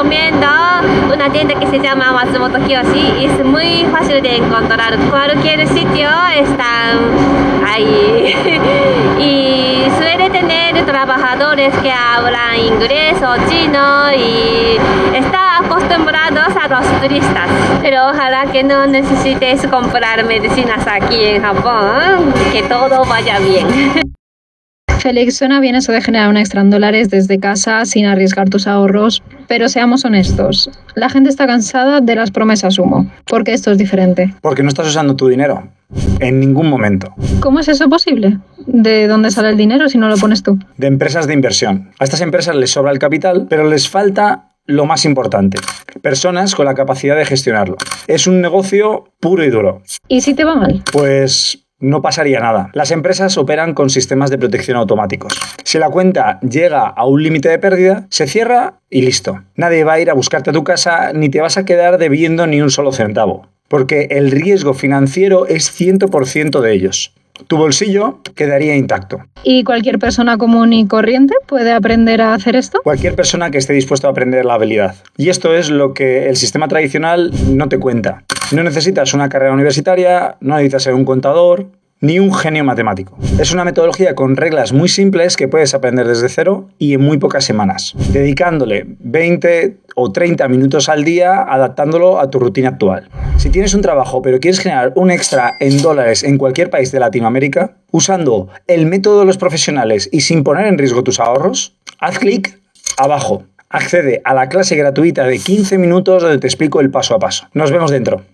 recomiendo una tienda que se llama Matsumoto Kiyoshi. Es muy fácil de encontrar. Cualquier sitio están ahí. Y suele tener trabajadores que hablan inglés o chino y están acostumbrados a los turistas. Pero ojalá que no necesites comprar medicinas aquí en Japón, que todo vaya bien. Félix, suena bien eso de generar un extra en dólares desde casa sin arriesgar tus ahorros, pero seamos honestos, la gente está cansada de las promesas humo. ¿Por qué esto es diferente? Porque no estás usando tu dinero. En ningún momento. ¿Cómo es eso posible? ¿De dónde sale el dinero si no lo pones tú? De empresas de inversión. A estas empresas les sobra el capital, pero les falta lo más importante: personas con la capacidad de gestionarlo. Es un negocio puro y duro. ¿Y si te va mal? Pues no pasaría nada. Las empresas operan con sistemas de protección automáticos. Si la cuenta llega a un límite de pérdida, se cierra y listo. Nadie va a ir a buscarte a tu casa ni te vas a quedar debiendo ni un solo centavo, porque el riesgo financiero es 100% de ellos. Tu bolsillo quedaría intacto. ¿Y cualquier persona común y corriente puede aprender a hacer esto? Cualquier persona que esté dispuesta a aprender la habilidad. Y esto es lo que el sistema tradicional no te cuenta. No necesitas una carrera universitaria, no necesitas ser un contador, ni un genio matemático. Es una metodología con reglas muy simples que puedes aprender desde cero y en muy pocas semanas, dedicándole 20 o 30 minutos al día, adaptándolo a tu rutina actual. Si tienes un trabajo pero quieres generar un extra en dólares en cualquier país de Latinoamérica, usando el método de los profesionales y sin poner en riesgo tus ahorros, haz clic abajo. Accede a la clase gratuita de 15 minutos donde te explico el paso a paso. Nos vemos dentro.